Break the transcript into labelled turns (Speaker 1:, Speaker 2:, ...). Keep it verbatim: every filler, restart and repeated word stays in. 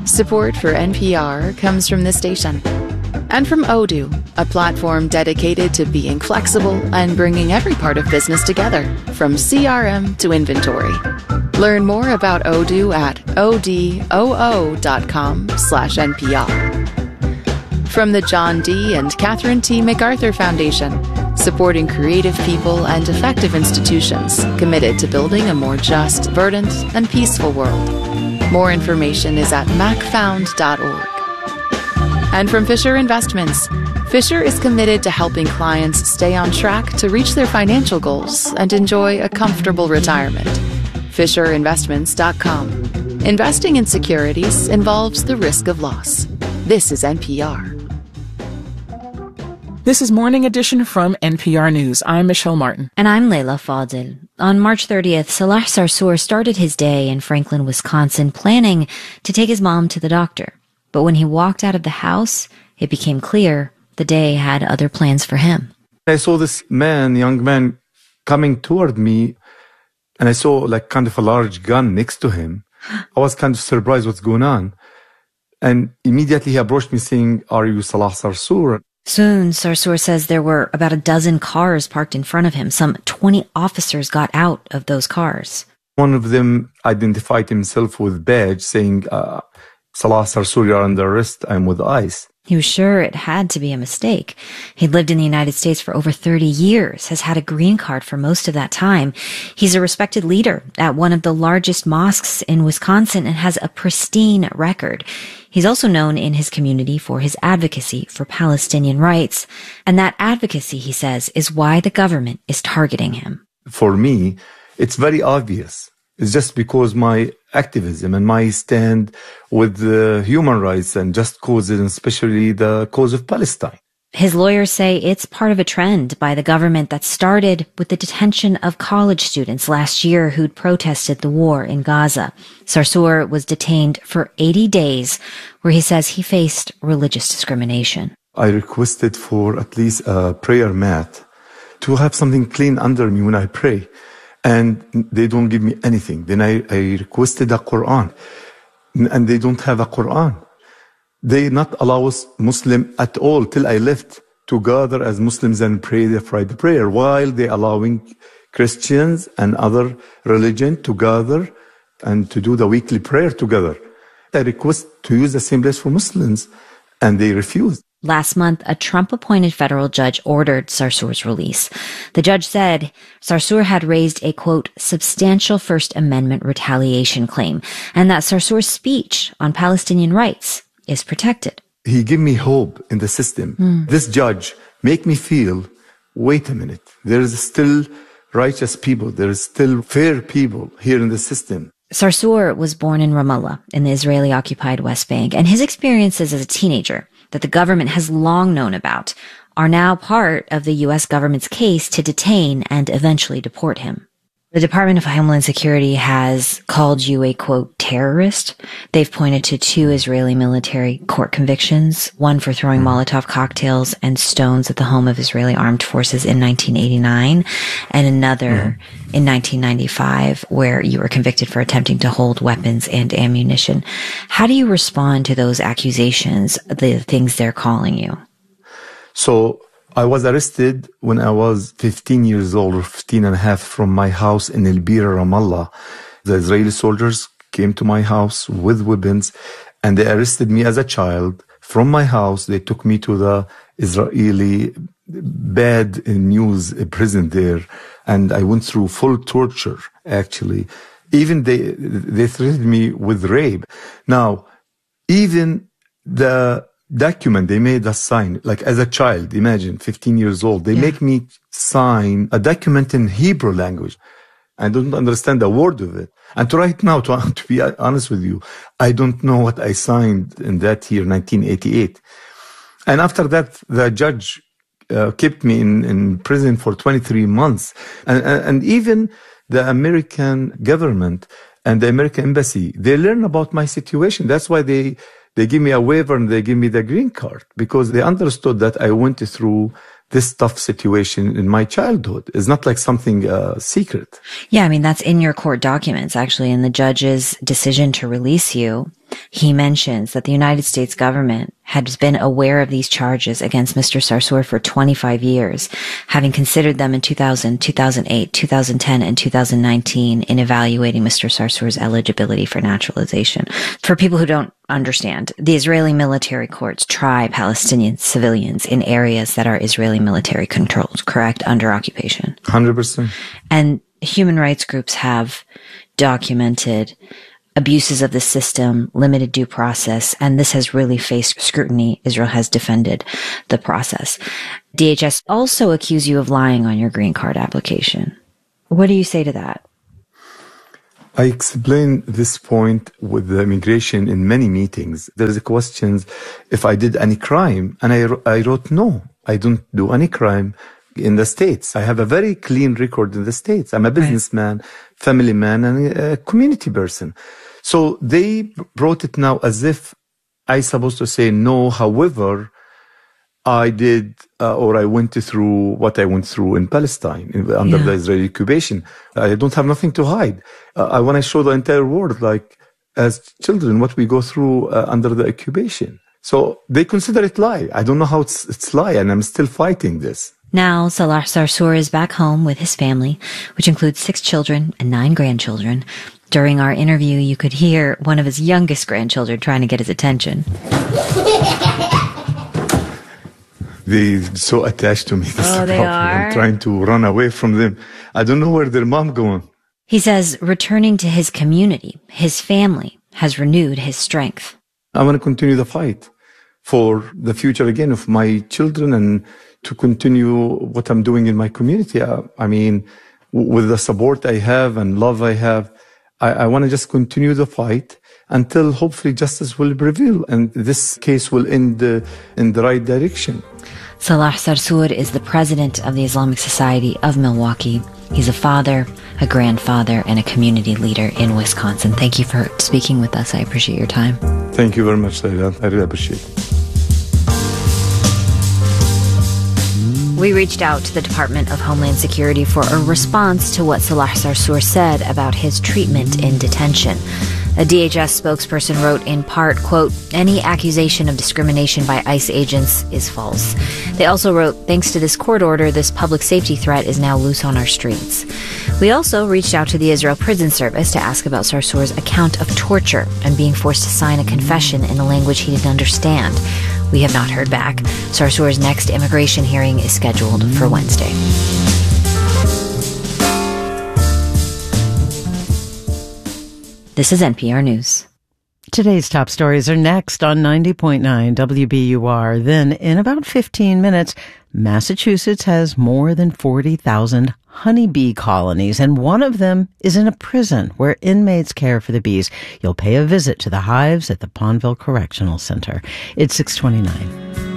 Speaker 1: Support for N P R comes from this station and from Odoo, a platform dedicated to being flexible and bringing every part of business together, from C R M to inventory. Learn more about Odoo at odoo.com slash NPR. From the John D. and Catherine T. MacArthur Foundation, supporting creative people and effective institutions committed to building a more just, verdant, and peaceful world. More information is at mac found dot org. And from Fisher Investments, Fisher is committed to helping clients stay on track to reach their financial goals and enjoy a comfortable retirement. fisher investments dot com. Investing in securities involves the risk of loss. This is N P R.
Speaker 2: This is Morning Edition from N P R News. I'm Michelle Martin.
Speaker 3: And I'm Leila Fadil. On March thirtieth, Salah Sarsour started his day in Franklin, Wisconsin, planning to take his mom to the doctor. But when he walked out of the house, it became clear the day had other plans for him.
Speaker 4: I saw this man, young man, coming toward me, and I saw like kind of a large gun next to him. I was kind of surprised what's going on. And immediately he approached me saying, "Are you Salah Sarsour?"
Speaker 3: Soon, Sarsour says there were about a dozen cars parked in front of him. Some twenty officers got out of those cars.
Speaker 4: One of them identified himself with badge saying, uh, "Salah Sarsour, you're under arrest. I'm with ICE."
Speaker 3: He was sure it had to be a mistake. He'd lived in the United States for over thirty years, has had a green card for most of that time. He's a respected leader at one of the largest mosques in Wisconsin and has a pristine record. He's also known in his community for his advocacy for Palestinian rights. And that advocacy, he says, is why the government is targeting him.
Speaker 4: For me, it's very obvious. It's just because my activism and my stand with the human rights and just causes, and especially the cause of Palestine.
Speaker 3: His lawyers say it's part of a trend by the government that started with the detention of college students last year who'd protested the war in Gaza. Sarsour was detained for eighty days, where he says he faced religious discrimination.
Speaker 4: I requested for at least a prayer mat to have something clean under me when I pray. And they don't give me anything. Then I, I requested a Quran, and they don't have a Quran. They not allow us Muslim at all till I left to gather as Muslims and pray the Friday prayer, while they allowing Christians and other religion to gather and to do the weekly prayer together. I request to use the same place for Muslims, and they refused.
Speaker 3: Last month, a Trump-appointed federal judge ordered Sarsour's release. The judge said Sarsour had raised a, quote, substantial First Amendment retaliation claim, and that Sarsour's speech on Palestinian rights is protected.
Speaker 4: He gave me hope in the system. Mm. This judge make me feel, wait a minute, there is still righteous people, there is still fair people here in the system.
Speaker 3: Sarsour was born in Ramallah, in the Israeli-occupied West Bank, and his experiences as a teenager that the government has long known about are now part of the U S government's case to detain and eventually deport him. The Department of Homeland Security has called you a, quote, terrorist. They've pointed to two Israeli military court convictions, one for throwing Molotov cocktails and stones at the home of Israeli armed forces in nineteen eighty-nine, and another mm. in nineteen ninety-five, where you were convicted for attempting to hold weapons and ammunition. How do you respond to those accusations, the things they're calling you?
Speaker 4: So I was arrested when I was fifteen years old, or fifteen and a half, from my house in El Bira, Ramallah. The Israeli soldiers came to my house with weapons, and they arrested me as a child. From my house, they took me to the Israeli bad news prison there, and I went through full torture, actually. Even they, they threatened me with rape. Now, even the document they made us sign, like as a child, imagine fifteen years old, they yeah. make me sign a document in Hebrew language. I don't understand a word of it. And to right now, to, to be honest with you, I don't know what I signed in that year, nineteen eighty-eight. And after that, the judge uh, kept me in, in prison for twenty-three months. And, and, and even the American government and the American embassy, they learn about my situation. That's why they They give me a waiver and they give me the green card, because they understood that I went through this tough situation in my childhood. It's not like something uh, secret.
Speaker 3: Yeah, I mean, that's in your court documents, actually. In the judge's decision to release you, he mentions that the United States government had been aware of these charges against Mister Sarsour for twenty-five years, having considered them in two thousand, two thousand eight, two thousand ten, and two thousand nineteen in evaluating Mister Sarsour's eligibility for naturalization. For people who don't understand, the Israeli military courts try Palestinian civilians in areas that are Israeli military controlled, correct, under occupation.
Speaker 4: one hundred percent.
Speaker 3: And human rights groups have documented abuses of the system, limited due process, and this has really faced scrutiny. Israel has defended the process. D H S also accuse you of lying on your green card application. What do you say to that?
Speaker 4: I explained this point with the immigration in many meetings. There is a question if I did any crime, and I, I wrote, no, I don't do any crime in the States. I have a very clean record in the States. I'm a businessman, right, family man, and a community person. So they brought it now as if I supposed to say no, however, I did uh, or I went through what I went through in Palestine in, under yeah. the Israeli occupation. I don't have nothing to hide. Uh, I want to show the entire world, like as children, what we go through uh, under the occupation. So they consider it lie. I don't know how it's, it's lie, and I'm still fighting this.
Speaker 3: Now, Salah Sarsour is back home with his family, which includes six children and nine grandchildren. During our interview, you could hear one of his youngest grandchildren trying to get his attention.
Speaker 4: They're so attached to me. That's
Speaker 3: oh,
Speaker 4: the
Speaker 3: they
Speaker 4: problem.
Speaker 3: are?
Speaker 4: I'm trying to run away from them. I don't know where their mom going.
Speaker 3: He says returning to his community, his family, has renewed his strength.
Speaker 4: I want to continue the fight for the future again of my children and to continue what I'm doing in my community. I, I mean, with the support I have and love I have, I, I want to just continue the fight until hopefully justice will prevail and this case will end uh, in the right direction.
Speaker 3: Salah Sarsour is the president of the Islamic Society of Milwaukee. He's a father, a grandfather, and a community leader in Wisconsin. Thank you for speaking with us. I appreciate your time.
Speaker 4: Thank you very much, Sayla. I really appreciate it.
Speaker 3: We reached out to the Department of Homeland Security for a response to what Salah Sarsour said about his treatment in detention. A D H S spokesperson wrote in part, quote, any accusation of discrimination by ICE agents is false. They also wrote, thanks to this court order, this public safety threat is now loose on our streets. We also reached out to the Israel Prison Service to ask about Sarsour's account of torture and being forced to sign a confession in a language he didn't understand. We have not heard back. Sarsour's next immigration hearing is scheduled for Wednesday. This is N P R News.
Speaker 5: Today's top stories are next on ninety point nine W B U R. Then, in about fifteen minutes, Massachusetts has more than forty thousand honeybee colonies, and one of them is in a prison where inmates care for the bees. You'll pay a visit to the hives at the Pondville Correctional Center. It's six twenty-nine.